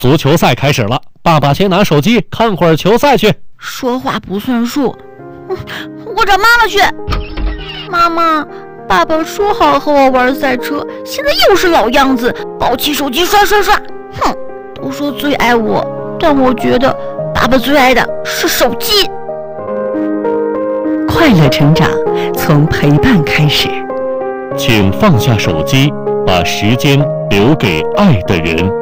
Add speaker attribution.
Speaker 1: 足球赛开始了，爸爸先拿手机看会儿球赛去。
Speaker 2: 说话不算数，我找妈妈去。妈妈，爸爸说好和我玩赛车，现在又是老样子，抱起手机刷刷刷。哼，都说最爱我，但我觉得爸爸最爱的是手机。
Speaker 3: 快乐成长从陪伴开始，
Speaker 1: 请放下手机，把时间留给爱的人。